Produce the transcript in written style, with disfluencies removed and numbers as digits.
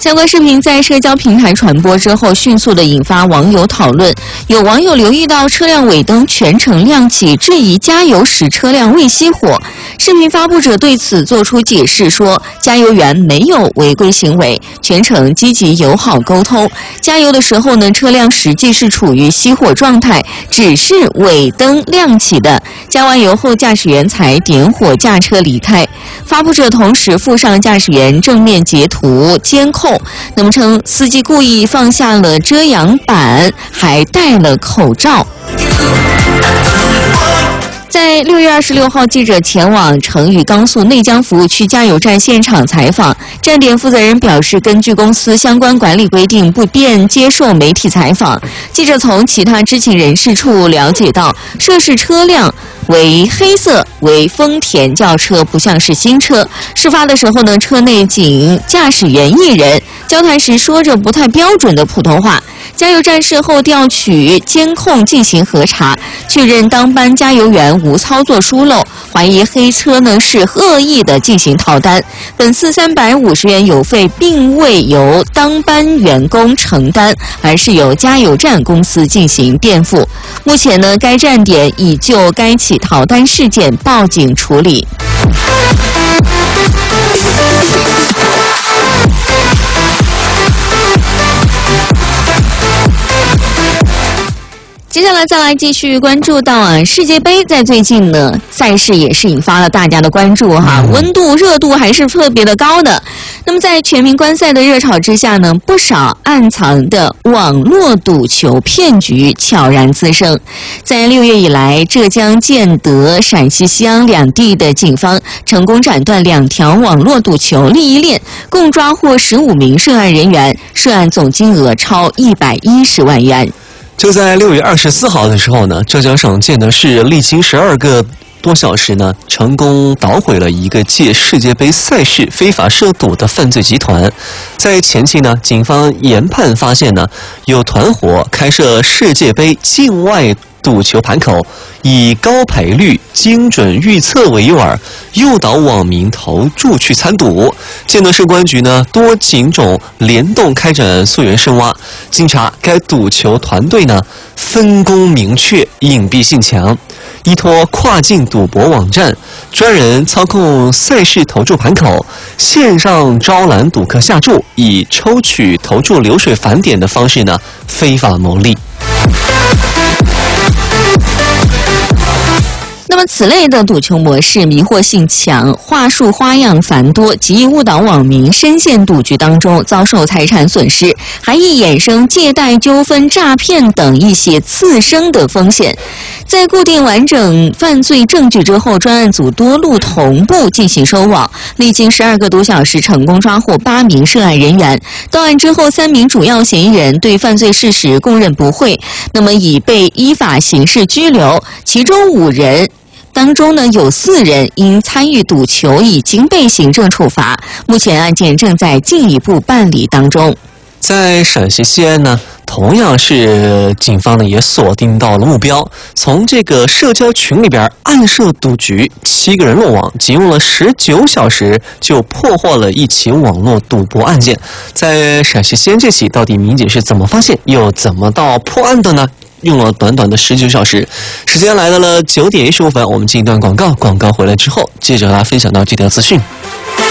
相关视频在社交平台传播之后，迅速的引发网友讨论。有网友留意到车辆尾灯全程亮起，质疑加油时车辆未熄火。视频发布者对此作出解释说，加油员没有违规行为，全程积极友好沟通。加油的时候呢，车辆实际是处于熄火状态，只是尾灯亮起的。加完油后，驾驶员才点火驾车离开。发布者同时附上驾驶员正面截图监控，那么称司机故意放下了遮阳板，还戴了口罩。在6月26号，记者前往成渝高速内江服务区加油站现场采访，站点负责人表示，根据公司相关管理规定，不便接受媒体采访。记者从其他知情人士处了解到，涉事车辆为黑色，为丰田轿车，不像是新车。事发的时候呢，车内仅驾驶员1人，交谈时说着不太标准的普通话。加油站事后调取监控进行核查，确认当班加油员无操作疏漏，怀疑黑车呢是恶意的进行逃单。本次350元油费并未由当班员工承担，而是由加油站公司进行垫付。目前呢，该站点已就该起逃单事件报警处理。接下来再来继续关注到世界杯在最近呢赛事也是引发了大家的关注温度热度还是特别的高的。那么在全民观赛的热潮之下呢，不少暗藏的网络赌球骗局悄然滋生。在6月以来，浙江建德、陕西西安两地的警方成功斩断2条网络赌球利益链，共抓获15名涉案人员，涉案总金额超110万元。 就在6月24号的时候呢，浙江省建德市历经12个多小时呢，成功捣毁了一个借世界杯赛事非法涉赌的犯罪集团。在前期呢，警方研判发现呢，有团伙开设世界杯境外赌球盘口，以高赔率、精准预测为诱饵，诱导网民投注去参赌。建德市公安局呢，多警种联动开展溯源深挖，经查该赌球团队呢分工明确、隐蔽性强，依托跨境赌博网站，专人操控赛事投注盘口，线上招揽赌客下注，以抽取投注流水返点的方式呢非法牟利。 那么此类的赌球模式迷惑性强，话术花样繁多，极易误导网民深陷赌局当中，遭受财产损失，还易衍生借贷纠纷、诈骗等一些次生的风险。在固定完整犯罪证据之后，专案组多路同步进行收网，历经12个多小时，成功抓获8名涉案人员。到案之后，3名主要嫌疑人对犯罪事实供认不讳，那么已被依法刑事拘留，其中5人当中呢，有4人因参与赌球已经被行政处罚，目前案件正在进一步办理当中。 在陕西西安呢，同样是警方呢也锁定到了目标，从这个社交群里边暗设赌局，7个人落网，仅用了19小时就破获了一起网络赌博案件。在陕西西安这起，到底民警是怎么发现又怎么到破案的呢？用了短短的19小时。时间来到了9点15分，我们进一段广告，广告回来之后接着来分享到这条资讯。